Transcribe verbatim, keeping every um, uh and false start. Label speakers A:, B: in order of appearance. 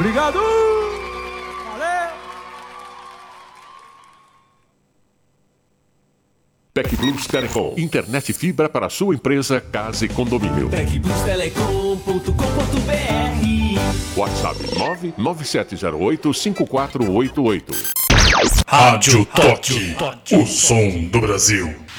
A: Obrigado! Valeu!
B: Tec Plus Telecom. Internet fibra para sua empresa, casa e condomínio.
C: tec plus telecom ponto com ponto b r.
B: WhatsApp nove nove sete zero oito cinco quatro oito oito.
D: Rádio Tote, o som do Brasil.